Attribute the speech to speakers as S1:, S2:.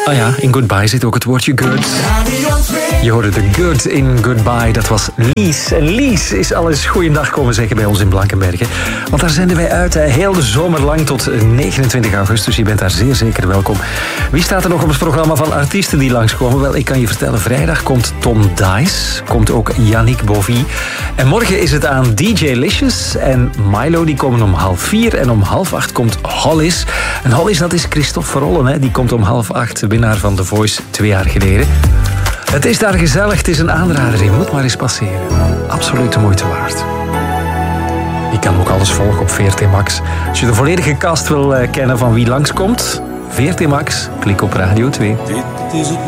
S1: Ah ja, in Goodbye zit ook het woordje good. Je hoorde de good in Goodbye, dat was Lies. En Lies is al eens goeiedag komen zeggen bij ons in Blankenberge. Want daar zenden wij uit heel de zomer lang tot 29 augustus. Je bent daar zeer zeker welkom. Wie staat er nog op het programma van artiesten die langskomen? Wel, ik kan je vertellen, vrijdag komt Tom Dice. Komt ook Yannick Bovie. En morgen is het aan DJ Licious en Milo. Die komen om 7:30. En om 7:30 komt Hollis. En Hollis, dat is Christophe Verollen. Hè? Die komt om 7:30, winnaar van The Voice 2 jaar geleden. Het is daar gezellig, het is een aanrader. Je moet maar eens passeren. Absoluut de moeite waard. Je kan ook alles volgen op VRT Max. Als je de volledige cast wil kennen van wie langskomt, VRT Max, klik op Radio 2. Dit is het